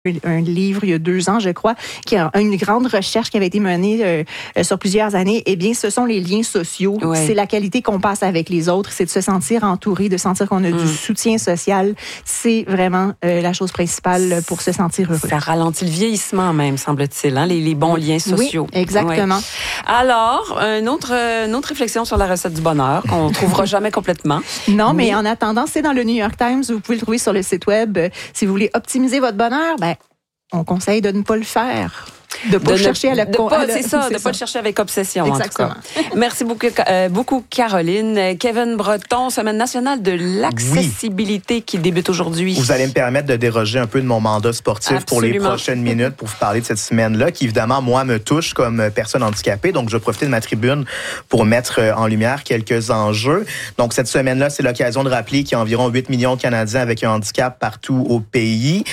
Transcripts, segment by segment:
un livre il y a 2 ans, je crois, qui a une grande recherche qui avait été menée sur plusieurs années. Eh bien, ce sont les liens sociaux. Ouais. C'est la qualité qu'on passe avec les autres. C'est de se sentir entouré, de sentir qu'on a du soutien social. C'est vraiment la chose principale pour se sentir heureux. Ça ralentit le vieillissement même, semble-t-il, hein, les bons liens sociaux. Oui, exactement. Ouais. Alors, une autre réflexion sur la recette du bonheur qu'on ne trouvera jamais complètement. Non, mais en attendant, c'est dans le New York Times. Vous pouvez le trouver sur le site web. Si vous voulez optimiser votre bonheur, on conseille de ne pas le faire. De pas chercher à la... C'est ça, de ne pas le chercher avec obsession, exactement. en tout cas. Merci beaucoup, Caroline. Kevin Breton, Semaine nationale de l'accessibilité qui débute aujourd'hui. Vous allez me permettre de déroger un peu de mon mandat sportif pour les prochaines minutes pour vous parler de cette semaine-là, qui évidemment, moi, me touche comme personne handicapée. Donc, je vais profiter de ma tribune pour mettre en lumière quelques enjeux. Donc, cette semaine-là, c'est l'occasion de rappeler qu'il y a environ 8 millions de Canadiens avec un handicap partout au pays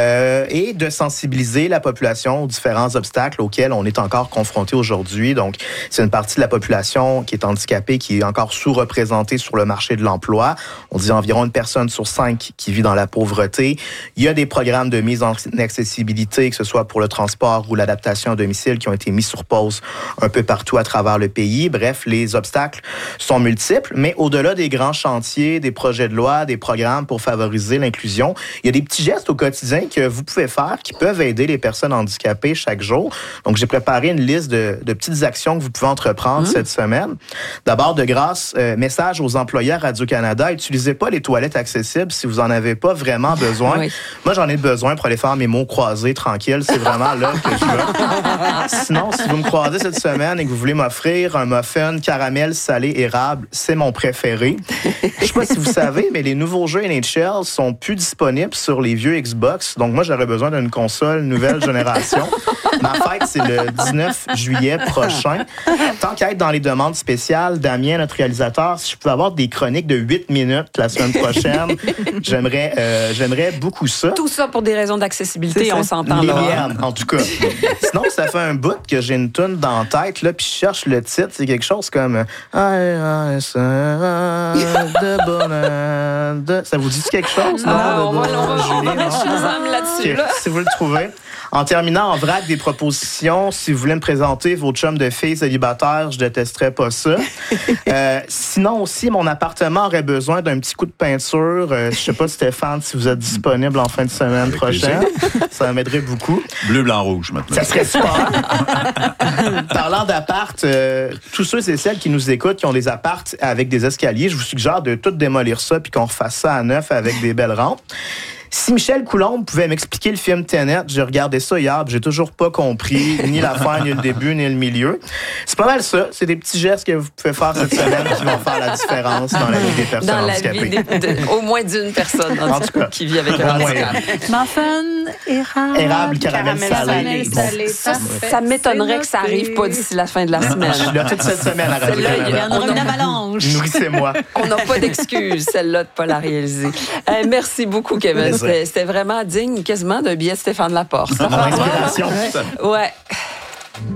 et de sensibiliser la population aux différents obstacles auxquels on est encore confronté aujourd'hui. Donc, c'est une partie de la population qui est handicapée, qui est encore sous-représentée sur le marché de l'emploi. On dit environ 1 personne sur 5 qui vit dans la pauvreté. Il y a des programmes de mise en accessibilité, que ce soit pour le transport ou l'adaptation à domicile, qui ont été mis sur pause un peu partout à travers le pays. Bref, les obstacles sont multiples, mais au-delà des grands chantiers, des projets de loi, des programmes pour favoriser l'inclusion, il y a des petits gestes au quotidien que vous pouvez faire qui peuvent aider les personnes handicapées chaque jour. Donc, j'ai préparé une liste de petites actions que vous pouvez entreprendre cette semaine. D'abord, de grâce, message aux employeurs Radio-Canada, utilisez pas les toilettes accessibles si vous en avez pas vraiment besoin. Oui. Moi, j'en ai besoin pour aller faire mes mots croisés tranquilles. C'est vraiment là que je veux. Sinon, si vous me croisez cette semaine et que vous voulez m'offrir un muffin caramel salé érable, c'est mon préféré. Je sais pas si vous savez, mais les nouveaux jeux NHL sont plus disponibles sur les vieux Xbox. Donc, moi, j'aurais besoin d'une console nouvelle génération. Ma fête, c'est le 19 juillet prochain. Tant qu'à être dans les demandes spéciales, Damien, notre réalisateur, si je pouvais avoir des chroniques de 8 minutes la semaine prochaine, j'aimerais beaucoup ça. Tout ça pour des raisons d'accessibilité, on s'entend là. Miennes, en tout cas. Sinon, ça fait un bout que j'ai une toune dans la tête, là, puis je cherche le titre. C'est quelque chose comme de bonheur. Ça vous dit quelque chose? On va mettre Shazam là-dessus. Là. Si vous le trouvez. En terminant, en vrac, des propositions. Si vous voulez me présenter vos chums de filles célibataires, je détesterais pas ça. Sinon aussi, mon appartement aurait besoin d'un petit coup de peinture. Je sais pas, Stéphane, si vous êtes disponible en fin de semaine prochaine. Ça m'aiderait beaucoup. Bleu, blanc, rouge, maintenant. Ça serait super. Parlant d'appart, tous ceux et celles qui nous écoutent, qui ont des apparts avec des escaliers, je vous suggère de tout démolir ça puis qu'on refasse ça à neuf avec des belles rampes. Si Michel Coulombe pouvait m'expliquer le film Tenet, j'ai regardé ça hier, j'ai toujours pas compris ni la fin, ni le début, ni le milieu. C'est pas mal ça. C'est des petits gestes que vous pouvez faire cette semaine qui vont faire la différence dans la vie des personnes handicapées. Dans la vie au moins d'une personne en tout cas, qui vit avec un handicap. Muffin, érable, caramel salé. Ça m'étonnerait que ça arrive pas d'ici la fin de la semaine. Je suis là toute cette semaine à Radio-Canada. Il y en aura une avalanche. Nourrissez-moi. On n'a pas d'excuse, celle-là, de pas la réaliser. Merci beaucoup, Kevin. C'était vraiment digne quasiment d'un billet de Stéphane Laporte. Mon inspiration. Ouais.